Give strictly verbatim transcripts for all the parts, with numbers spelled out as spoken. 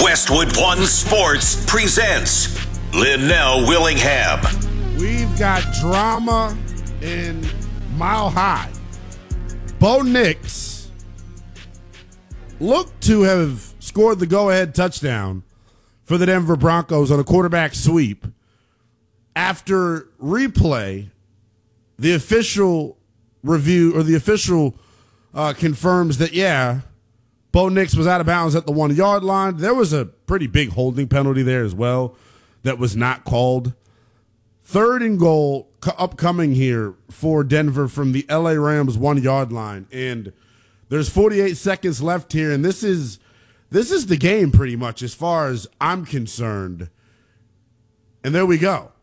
Westwood One Sports presents Linnell Willingham. We've got drama in Mile High. Bo Nix looked to have scored the go-ahead touchdown for the Denver Broncos on a quarterback sweep. After replay, the official review or the official uh, confirms that, yeah, Bo Nix was out of bounds at the one-yard line. There was a pretty big holding penalty there as well that was not called. Third and goal upcoming here for Denver from the L A Rams one-yard line. And there's forty-eight seconds left here, and this is this is the game pretty much as far as I'm concerned. And there we go.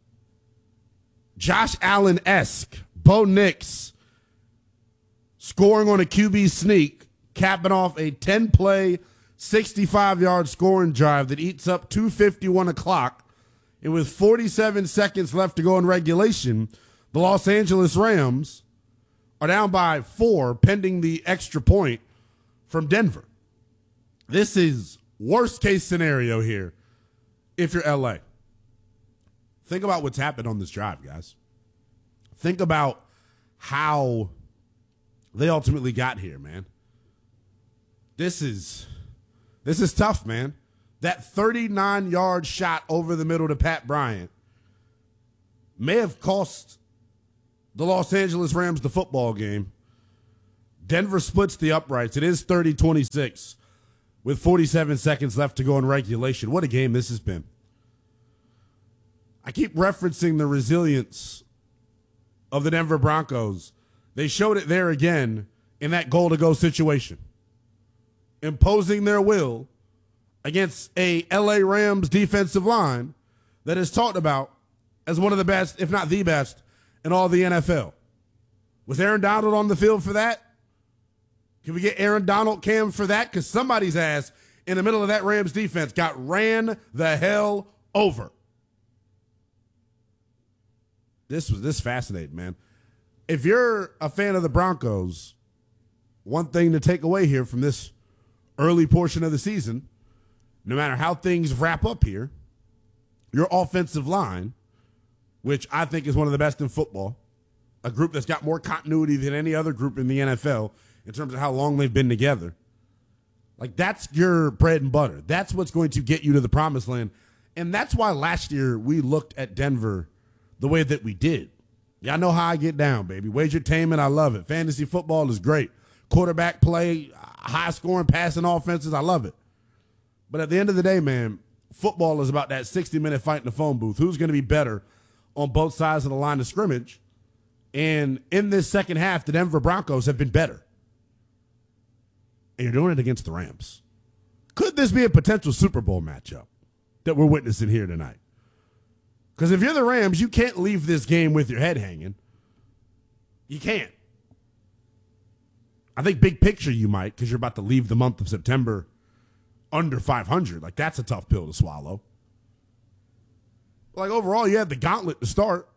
Josh Allen-esque, Bo Nix scoring on a Q B sneak, capping off a ten-play, sixty-five-yard scoring drive that eats up two fifty-one o'clock. And with forty-seven seconds left to go in regulation, the Los Angeles Rams are down by four, pending the extra point from Denver. This is worst-case scenario here if you're L A. Think about what's happened on this drive, guys. Think about how they ultimately got here, man. This is this is tough, man. That thirty-nine-yard shot over the middle to Pat Bryant may have cost the Los Angeles Rams the football game. Denver splits the uprights. It is thirty twenty-six with forty-seven seconds left to go in regulation. What a game this has been. I keep referencing the resilience of the Denver Broncos. They showed it there again in that goal-to-go situation, imposing their will against a L A Rams defensive line that is talked about as one of the best, if not the best, in all the N F L. Was Aaron Donald on the field for that? Can we get Aaron Donald cam for that? Because somebody's ass in the middle of that Rams defense got ran the hell over. This was this fascinating, man. If you're a fan of the Broncos, one thing to take away here from this early portion of the season, no matter how things wrap up here, your offensive line, which I think is one of the best in football, a group that's got more continuity than any other group in the N F L in terms of how long they've been together, like that's your bread and butter. That's what's going to get you to the promised land. And that's why last year we looked at Denver the way that we did. Y'all know how I get down, baby. Wagertainment, I love it. Fantasy football is great. Quarterback play, high-scoring, passing offenses, I love it. But at the end of the day, man, football is about that sixty-minute fight in the phone booth. Who's going to be better on both sides of the line of scrimmage? And in this second half, the Denver Broncos have been better. And you're doing it against the Rams. Could this be a potential Super Bowl matchup that we're witnessing here tonight? Because if you're the Rams, you can't leave this game with your head hanging. You can't. I think big picture you might, because you're about to leave the month of September under five hundred. Like, that's a tough pill to swallow. Like, overall, you had the gauntlet to start.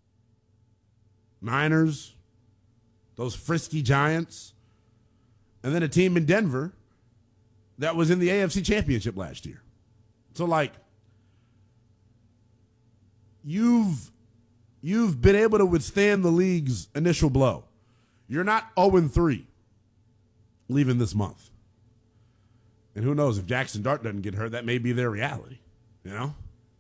Niners, those frisky Giants, and then a team in Denver that was in the A F C Championship last year. So, like, you've, you've been able to withstand the league's initial blow. You're not oh and three leaving this month. And who knows, if Jackson Dart doesn't get hurt, that may be their reality, you know?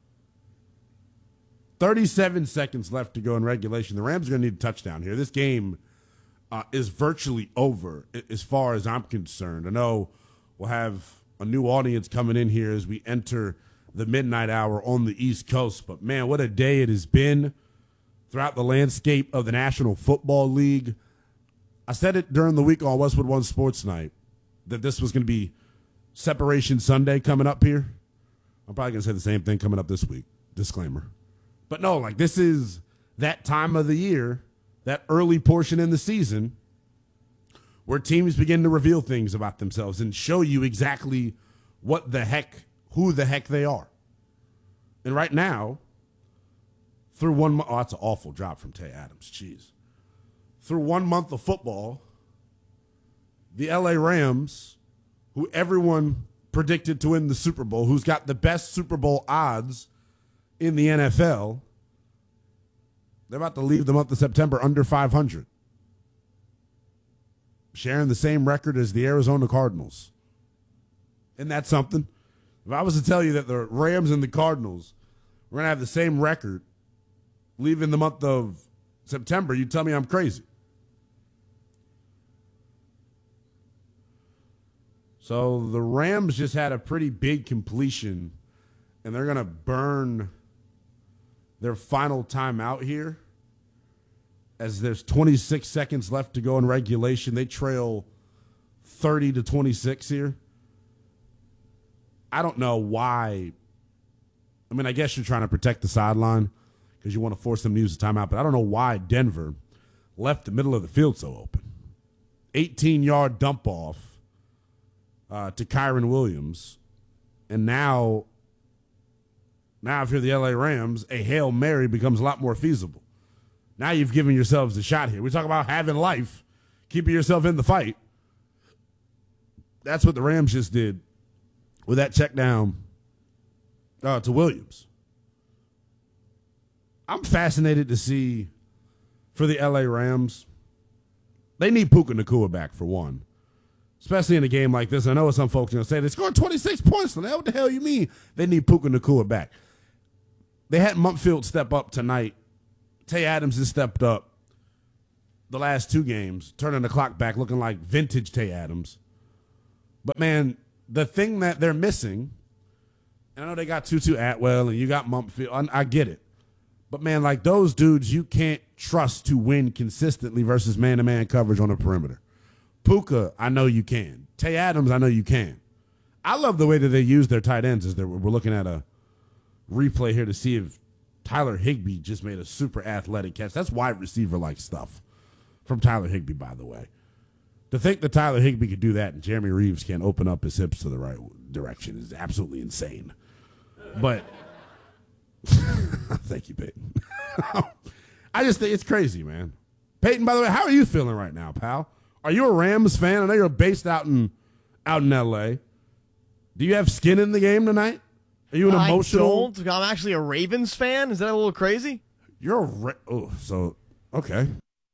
thirty-seven seconds left to go in regulation. The Rams are going to need a touchdown here. This game uh, is virtually over as far as I'm concerned. I know we'll have a new audience coming in here as we enter the midnight hour on the East Coast. But, man, what a day it has been throughout the landscape of the National Football League. I said it during the week on Westwood One Sports Night that this was going to be Separation Sunday coming up here. I'm probably going to say the same thing coming up this week. Disclaimer. But no, like this is that time of the year, that early portion in the season where teams begin to reveal things about themselves and show you exactly what the heck, who the heck they are. And right now, through one month, oh, that's an awful drop from Tay Adams. Jeez. Through one month of football, the L A Rams, who everyone predicted to win the Super Bowl, who's got the best Super Bowl odds in the N F L. They're about to leave the month of September under five hundred. Sharing the same record as the Arizona Cardinals. Isn't that something? If I was to tell you that the Rams and the Cardinals were going to have the same record leaving the month of September, you'd tell me I'm crazy. So the Rams just had a pretty big completion, and they're going to burn their final timeout here as there's twenty-six seconds left to go in regulation. They trail thirty to twenty-six here. I don't know why. I mean, I guess you're trying to protect the sideline because you want to force them to use the timeout, but I don't know why Denver left the middle of the field so open. eighteen-yard dump off uh, to Kyron Williams. And now, now if you're the L A Rams, a Hail Mary becomes a lot more feasible. Now you've given yourselves a shot here. We talk about having life, keeping yourself in the fight. That's what the Rams just did with that check down uh, to Williams. I'm fascinated to see for the L A Rams. They need Puka Nacua back for one, especially in a game like this. I know some folks are going to say they scored twenty-six points. What the hell you mean? They need Puka Nacua back. They had Mumpfield step up tonight. Tay Adams has stepped up the last two games, turning the clock back, looking like vintage Tay Adams. But, man, the thing that they're missing, and I know they got Tutu Atwell and you got Mumpfield. I, I get it. But, man, like those dudes you can't trust to win consistently versus man-to-man coverage on the perimeter. Puka, I know you can. Tay Adams, I know you can. I love the way that they use their tight ends. As we're looking at a replay here to see if Tyler Higbee just made a super athletic catch. That's wide receiver-like stuff from Tyler Higbee, by the way. To think that Tyler Higbee could do that and Jeremy Reeves can't open up his hips to the right direction is absolutely insane. But thank you, Peyton. I just think it's crazy, man. Peyton, by the way, how are you feeling right now, pal? Are you a Rams fan? I know you're based out in out in L A. Do you have skin in the game tonight? Are you an I emotional? don't. I'm actually a Ravens fan. Is that a little crazy? You're a Ra- oh, so okay.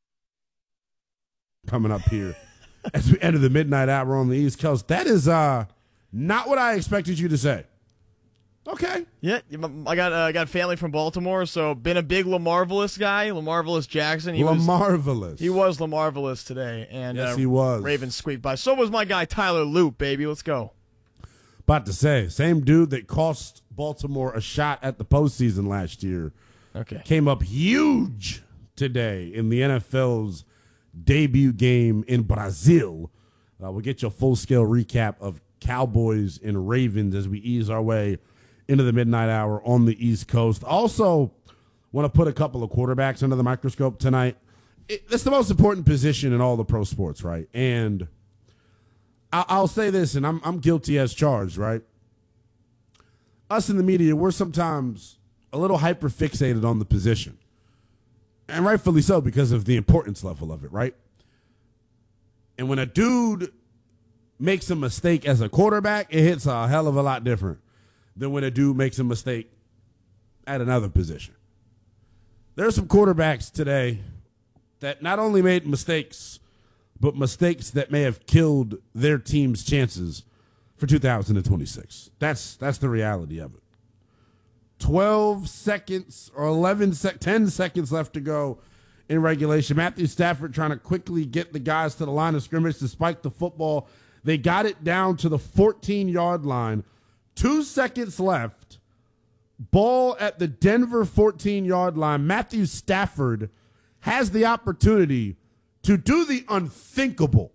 Coming up here as we enter the midnight hour on the East Coast. That is uh not what I expected you to say. Okay. Yeah, I got uh, got family from Baltimore, so been a big LaMarvelous guy, LaMarvelous Jackson. He LaMarvelous. Was, he was LaMarvelous today, and yes, uh, he was. Ravens squeaked by. So was my guy Tyler Loop, baby. Let's go. About to say, same dude that cost Baltimore a shot at the postseason last year. Okay. Came up huge today in the N F L's debut game in Brazil. Uh, we'll get you a full-scale recap of Cowboys and Ravens as we ease our way into the midnight hour on the East Coast. Also, want to put a couple of quarterbacks under the microscope tonight. It, it's the most important position in all the pro sports, right? And I, I'll say this, and I'm, I'm guilty as charged, right? Us in the media, we're sometimes a little hyper-fixated on the position. And rightfully so because of the importance level of it, right? And when a dude makes a mistake as a quarterback, it hits a hell of a lot different than when a dude makes a mistake at another position. There are some quarterbacks today that not only made mistakes, but mistakes that may have killed their team's chances for two thousand twenty-six. That's that's the reality of it. twelve seconds or eleven, sec- ten seconds left to go in regulation. Matthew Stafford trying to quickly get the guys to the line of scrimmage to spike the football. They got it down to the fourteen-yard line. Two seconds left. Ball at the Denver fourteen-yard line. Matthew Stafford has the opportunity to do the unthinkable.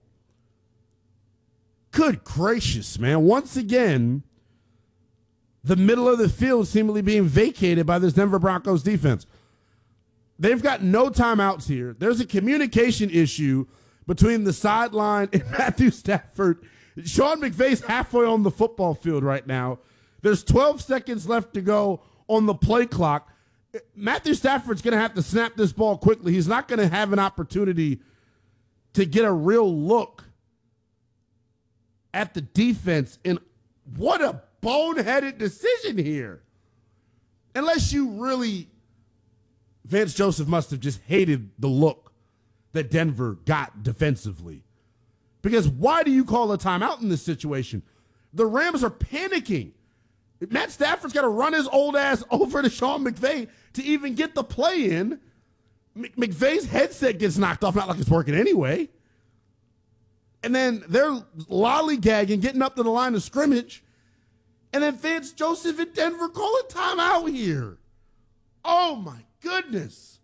Good gracious, man. Once again, the middle of the field seemingly being vacated by this Denver Broncos defense. They've got no timeouts here. There's a communication issue between the sideline and Matthew Stafford. Sean McVay's halfway on the football field right now. There's twelve seconds left to go on the play clock. Matthew Stafford's going to have to snap this ball quickly. He's not going to have an opportunity to get a real look at the defense in what a boneheaded decision here. Unless you really, Vance Joseph must have just hated the look that Denver got defensively. Because why do you call a timeout in this situation? The Rams are panicking. Matt Stafford's got to run his old ass over to Sean McVay to even get the play in. McVay's headset gets knocked off, not like it's working anyway. And then they're lollygagging, getting up to the line of scrimmage. And then Vance Joseph in Denver call a timeout here. Oh, my goodness.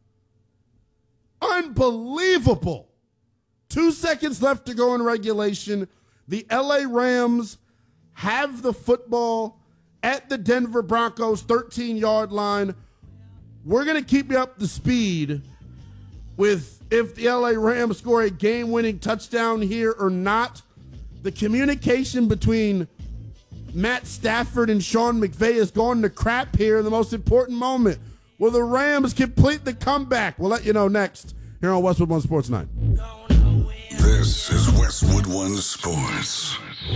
Unbelievable. Two seconds left to go in regulation. The L A Rams have the football at the Denver Broncos thirteen-yard line. We're going to keep you up to speed with if the L A Rams score a game-winning touchdown here or not. The communication between Matt Stafford and Sean McVay is going to crap here in the most important moment. Will the Rams complete the comeback? We'll let you know next here on Westwood One Sports Night. This is Westwood One Sports.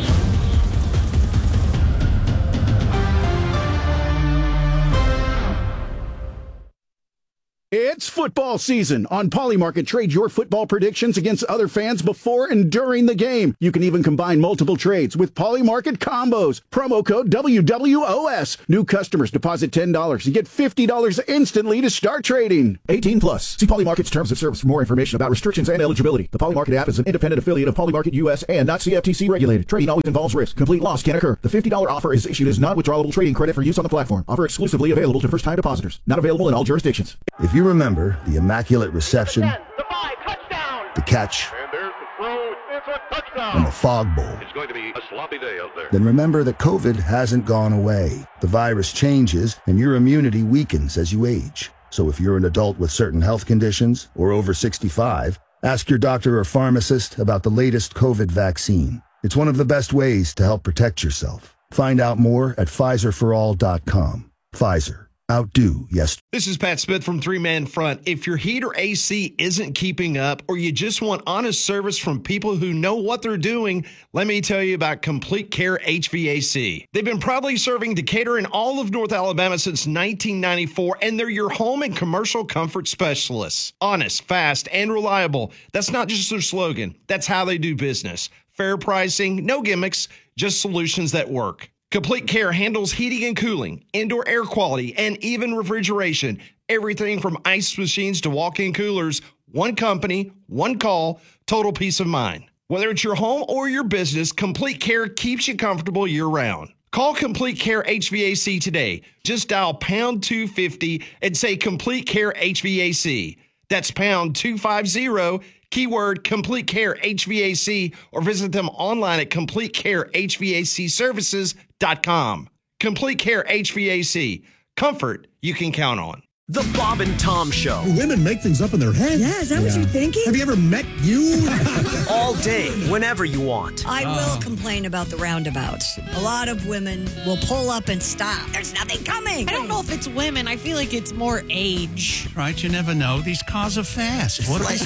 It's football season. On Polymarket, trade your football predictions against other fans before and during the game. You can even combine multiple trades with Polymarket combos. Promo code W W O S. New customers deposit ten dollars and get fifty dollars instantly to start trading. eighteen plus. See Polymarket's terms of service for more information about restrictions and eligibility. The Polymarket app is an independent affiliate of Polymarket U S and not C F T C regulated. Trading always involves risk. Complete loss can occur. The fifty dollars offer is issued as non-withdrawable trading credit for use on the platform. Offer exclusively available to first-time depositors. Not available in all jurisdictions. If you remember the immaculate reception, ten, the five, touchdown. the catch, And there's the throw. It's a touchdown. and the fog bowl, It's going to be a sloppy day out there. then remember that COVID hasn't gone away. The virus changes, and your immunity weakens as you age. So if you're an adult with certain health conditions or over sixty-five, ask your doctor or pharmacist about the latest COVID vaccine. It's one of the best ways to help protect yourself. Find out more at Pfizer for all dot com. Pfizer. Outdo yes. This is Pat Smith from Three Man Front. If your heat or A C isn't keeping up, or you just want honest service from people who know what they're doing, let me tell you about Complete Care H V A C. They've been proudly serving Decatur and all of North Alabama since nineteen ninety-four, and they're your home and commercial comfort specialists. Honest, fast, and reliable. That's not just their slogan. That's how they do business. Fair pricing, no gimmicks, just solutions that work. Complete Care handles heating and cooling, indoor air quality, and even refrigeration. Everything from ice machines to walk-in coolers. One company, one call, total peace of mind. Whether it's your home or your business, Complete Care keeps you comfortable year-round. Call Complete Care H V A C today. Just dial pound two fifty and say Complete Care H V A C. That's pound two fifty, keyword Complete Care H V A C, or visit them online at complete care h v a c services dot com. Complete Care H V A C. Comfort you can count on. The Bob and Tom Show. Women make things up in their head. Yeah, is that yeah. what you're thinking? Have you ever met you? All day, whenever you want. I will oh. complain about the roundabouts. A lot of women will pull up and stop. There's nothing coming. I don't know if it's women. I feel like it's more age. Right, you never know. These cars are fast. What like,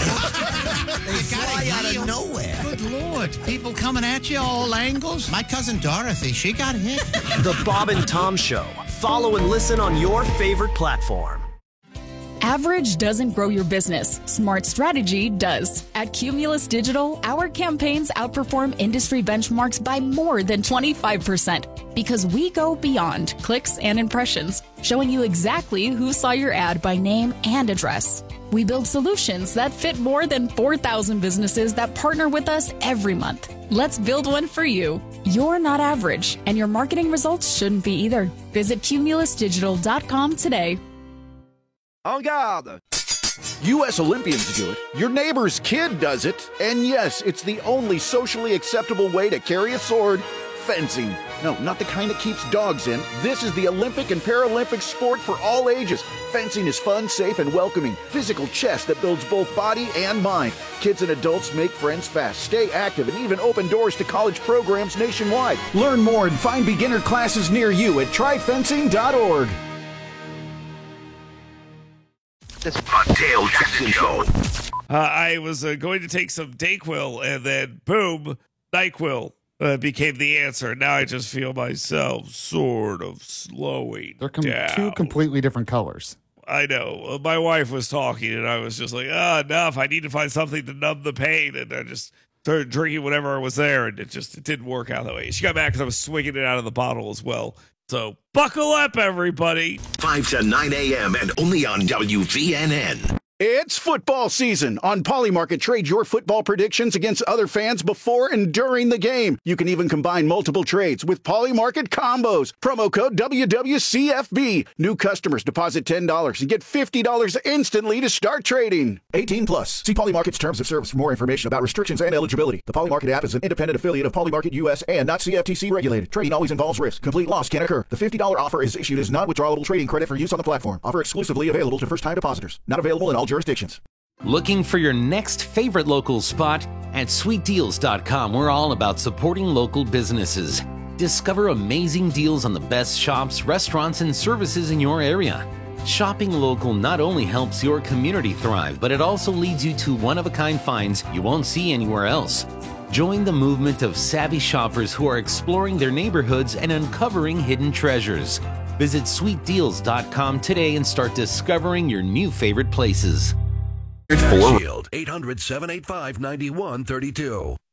they fly out of nowhere. Good Lord. People coming at you all angles. My cousin Dorothy, she got hit. The Bob and Tom Show. Follow and listen on your favorite platform. Average doesn't grow your business. Smart strategy does. At Cumulus Digital, our campaigns outperform industry benchmarks by more than twenty-five percent because we go beyond clicks and impressions, showing you exactly who saw your ad by name and address. We build solutions that fit more than four thousand businesses that partner with us every month. Let's build one for you. You're not average, and your marketing results shouldn't be either. Visit cumulus digital dot com today. En garde! U S Olympians do it, your neighbor's kid does it, and yes, it's the only socially acceptable way to carry a sword, fencing. No, not the kind that keeps dogs in. This is the Olympic and Paralympic sport for all ages. Fencing is fun, safe, and welcoming. Physical chess that builds both body and mind. Kids and adults make friends fast, stay active, and even open doors to college programs nationwide. Learn more and find beginner classes near you at try fencing dot org. The Dale Jackson Show. Uh, I was uh, going to take some Dayquil, and then boom, NyQuil uh, became the answer. Now I just feel myself sort of slowing They're com- down. two completely different colors. I know. Uh, My wife was talking, and I was just like, ah, enough. I need to find something to numb the pain. And I just started drinking whatever was there, and it just it didn't work out that way. She got mad because I was swinging it out of the bottle as well. So buckle up, everybody. five to nine a.m. and only on W V N N. It's football season. On Polymarket, trade your football predictions against other fans before and during the game. You can even combine multiple trades with Polymarket combos. Promo code W W C F B. New customers deposit ten dollars and get fifty dollars instantly to start trading. eighteen plus. See Polymarket's terms of service for more information about restrictions and eligibility. The Polymarket app is an independent affiliate of Polymarket U S and not C F T C regulated. Trading always involves risk. Complete loss can occur. The fifty dollars offer is issued as non-withdrawable trading credit for use on the platform. Offer exclusively available to first-time depositors. Not available in all jurisdictions. Looking for your next favorite local spot? At sweet deals dot com, we're all about supporting local businesses. Discover amazing deals on the best shops, restaurants, and services in your area. Shopping local not only helps your community thrive, but it also leads you to one-of-a-kind finds you won't see anywhere else. Join the movement of savvy shoppers who are exploring their neighborhoods and uncovering hidden treasures. Visit sweet deals dot com today and start discovering your new favorite places. Shield, eight hundred, seven eight five, nine one three two.